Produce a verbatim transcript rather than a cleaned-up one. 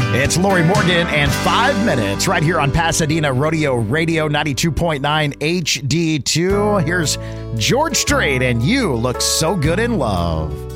It's Lori Morgan and Five Minutes right here on Pasadena Rodeo Radio ninety-two point nine H D two. Here's George Strait and You Look So Good in Love.